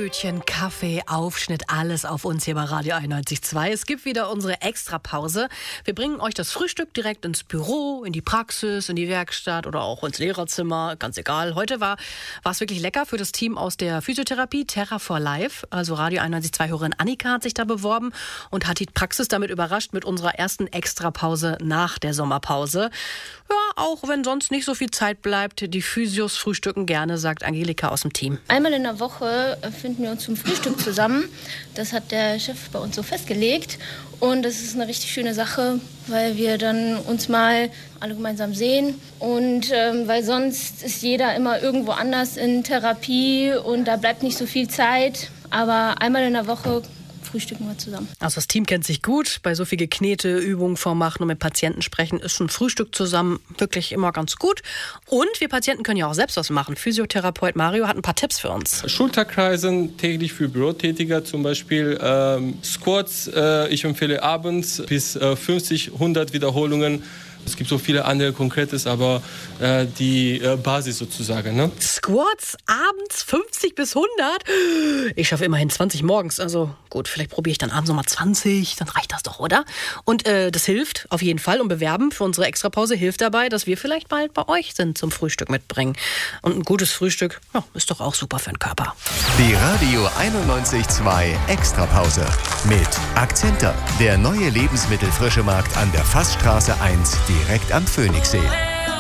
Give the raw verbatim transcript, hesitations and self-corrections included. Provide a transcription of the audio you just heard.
Brötchen, Kaffee, Aufschnitt, alles auf uns hier bei Radio einundneunzig Komma zwei. Es gibt wieder unsere Extrapause. Wir bringen euch das Frühstück direkt ins Büro, in die Praxis, in die Werkstatt oder auch ins Lehrerzimmer, ganz egal. Heute war war es wirklich lecker für das Team aus der Physiotherapie, Terra for Life. Also Radio einundneunzig Komma zwei-Hörerin Annika hat sich da beworben und hat die Praxis damit überrascht mit unserer ersten Extrapause nach der Sommerpause. Ja, auch wenn sonst nicht so viel Zeit bleibt, die Physios frühstücken gerne, sagt Angelika aus dem Team. Einmal in der Woche finden wir uns zum Frühstück zusammen. Das hat der Chef bei uns so festgelegt. Und das ist eine richtig schöne Sache, weil wir dann uns mal alle gemeinsam sehen. Und ähm, weil sonst ist jeder immer irgendwo anders in Therapie und da bleibt nicht so viel Zeit. Aber einmal in der Woche frühstücken wir zusammen. Also das Team kennt sich gut. Bei so viel Geknete, Übungen vormachen und mit Patienten sprechen, ist ein Frühstück zusammen wirklich immer ganz gut. Und wir Patienten können ja auch selbst was machen. Physiotherapeut Mario hat ein paar Tipps für uns. Schulterkreisen täglich für Bürotätiger, zum Beispiel ähm, Squats. Äh, ich empfehle abends bis äh, fünfzig, hundert Wiederholungen. Es gibt so viele andere Konkretes, aber äh, die äh, Basis sozusagen. Ne? Squats abends fünfzig bis hundert? Ich schaffe immerhin zwanzig morgens. Also gut, vielleicht probiere ich dann abends nochmal zwanzig, dann reicht das doch, oder? Und äh, das hilft auf jeden Fall. Und Bewerben für unsere Extrapause hilft dabei, dass wir vielleicht bald bei euch sind zum Frühstück mitbringen. Und ein gutes Frühstück, ja, ist doch auch super für den Körper. Die Radio einundneunzig Komma zwei Extrapause mit Akzenta, der neue Lebensmittelfrischemarkt an der Fassstraße eins direkt am Phoenixsee.